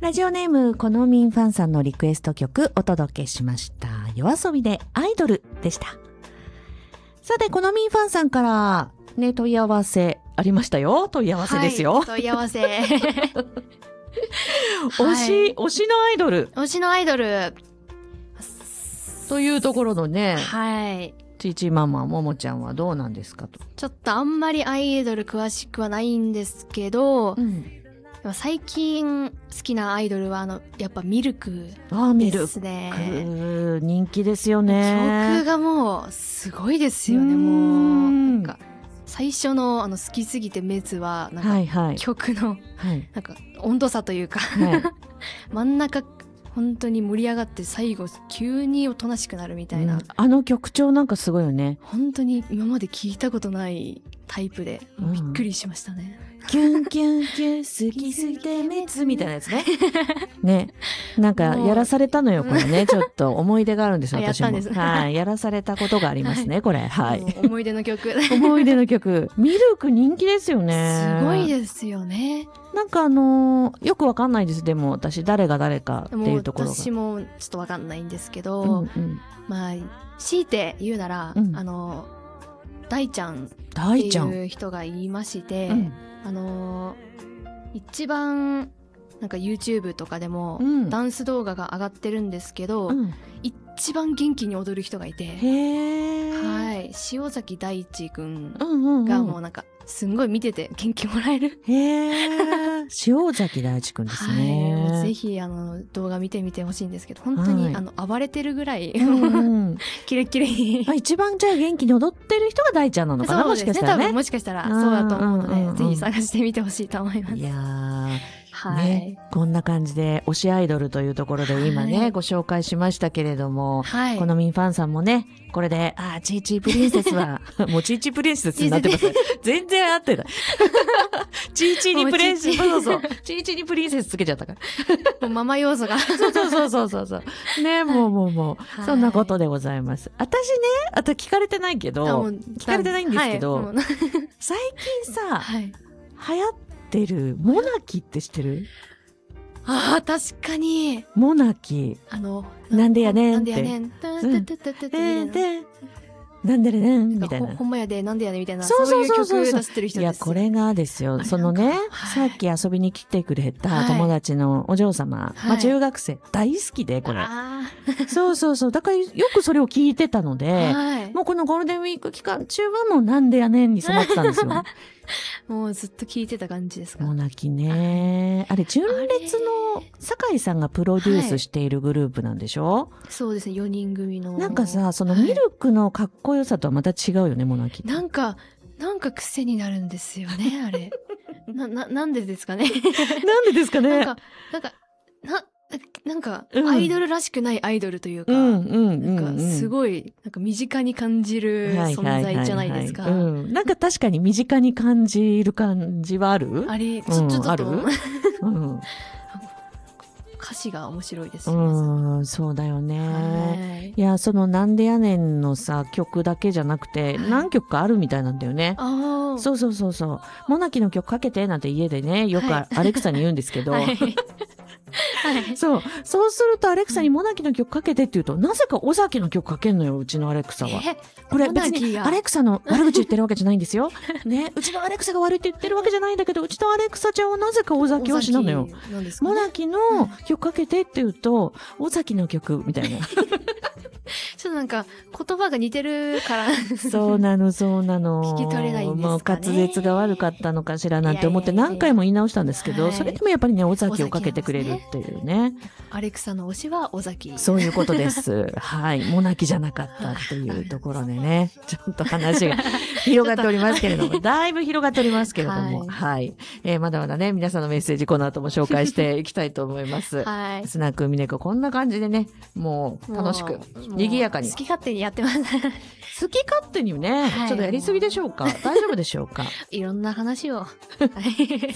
ラジオネームこのみんファンさんのリクエスト曲お届けしました。夜遊びでアイドルでした。さてこのみんファンさんからね、問い合わせありましたよ。問い合わせですよ。 はい、問い合わせ推しのアイドル。 推しのアイドルというところのね。 はい。 ちいちママ、ももちゃんはどうなんですかと。 ちょっとあんまりアイドル詳しくはないんですけど、 うん、 最近好きなアイドルはやっぱミルクですね。 ミルク人気ですよね。 曲がもうすごいですよね。もうなんか最初の好きすぎて滅はなんか、はいはい、曲の、はい、なんか温度差というか、はい、真ん中本当に盛り上がって最後急におとなしくなるみたいな、 曲調なんかすごいよね。 本当に今まで聞いたことないタイプでびっくりしましたね。 キュンキュンキュン好きすぎて滅みたいなやつね。ね、なんかやらされたのよこれね。ちょっと思い出があるんですよ私も。はい、やらされたことがありますね、はい、これ。はい。 思い出の曲。 思い出の曲。ミルク人気ですよね。 すごいですよね。 なんかよくわかんないです。でも私誰が誰かっていうところが。 私もちょっとわかんないんですけど、まあ強いて言うなら、大ちゃんっていう人がいまして、一番なんか YouTube とかでもダンス動画が上がってるんですけど、一番元気に踊る人がいて、はい、塩崎大地くんがもうなんかすんごい見てて元気もらえる。 塩崎大地くんですね。 はい、ぜひ動画見てみてほしいんですけど、本当に、暴れてるぐらいキレッキレに一番じゃあ元気に踊ってる人が大ちゃんなのかな。もしかしたらね。 多分もしかしたらそうだと思うので、ぜひ探してみてほしいと思います。 いやー、 はいね、こんな感じで推しアイドルというところで今ね、ご紹介しましたけれども、このみんファンさんもね、これでチーチープリンセスはもうチーチープリンセスになってます。全然合ってない。チーチーにプリンセス、そうチーチーにプリンセスつけちゃったから。 もうママ要素が。 そうね、もう、そんなことでございます。私ね、あと聞かれてないけど、聞かれてないんですけど、最近さ、流行ってるモナキって知ってる？ ああ、確かに。 モナキ。なんでやねんって。なんでやねんみたいな。 ほんまやで、なんでやねんみたいな。そういう曲出してる人です。 いや、これがですよ。そのね、さっき遊びに来てくれた友達のお嬢様、中学生、大好きで、これ。そう。だからよくそれを聞いてたので、もうこのゴールデンウィーク期間中はもうなんでやねんに染まってたんですよ。 もうずっと聞いてた感じですか。 モナキね。あれ、純烈の酒井さんがプロデュースしているグループなんでしょ？ そうですね、4人組の。 なんかさ、そのミルクのかっこよさとはまた違うよね、モナキ。 なんか癖になるんですよね、あれ。なんでですかね。 なんでですかね。 なんかアイドルらしくないアイドルというか、なんかすごいなんか身近に感じる存在じゃないですか。 なんか確かに身近に感じる感じはある？ あれ、ちょっとある？ 歌詞が面白いですよ。そうだよね。いや、そのなんでやねんのさ、曲だけじゃなくて、何曲かあるみたいなんだよね。そう。モナキの曲かけてなんて家でね、よくアレクサに言うんですけど、そうするとアレクサにモナキの曲かけてって言うと、なぜか尾崎の曲かけんのよ、うちのアレクサは。これ別にアレクサの悪口言ってるわけじゃないんですよ。ね、うちのアレクサが悪いって言ってるわけじゃないんだけど、うちのアレクサちゃんはなぜか尾崎推しなのよ。モナキの曲かけてって言うと、尾崎の曲みたいな。 ちょっとなんか言葉が似てるからそうなの聞き取れないんですかね。 もう滑舌が悪かったのかしらなんて思って何回も言い直したんですけど、それでもやっぱりね、尾崎をかけてくれるっていうね。 アレクサの推しは尾崎。 そういうことです。はい。モナキじゃなかったっていうところでね、ちょっと話が広がっておりますけれども、だいぶ広がっておりますけれども、はい。まだまだね、皆さんのメッセージこの後も紹介していきたいと思います。 はい。 スナックミネコこんな感じでね、もう楽しく、賑やかに。 好き勝手にやってます。 好き勝手にね、ちょっとやりすぎでしょうか？大丈夫でしょうか？ いろんな話を。